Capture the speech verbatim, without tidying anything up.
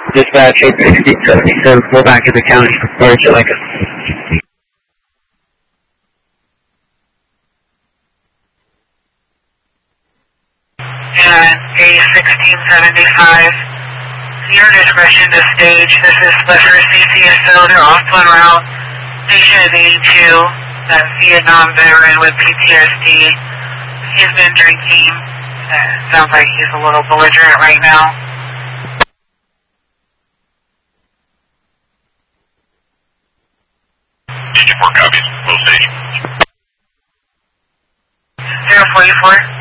Dispatch eight sixteen seventy-seven, pull back in the county for Virgil Lincoln. And A sixteen seventy-five, your discretion to stage. This is Sliver C C S O, they're off en route. Patient is eighty-two, that Vietnam veteran with P T S D. He's been drinking. Uh, sounds like he's a little belligerent right now. fifty-four copies, full stage. zero forty-four.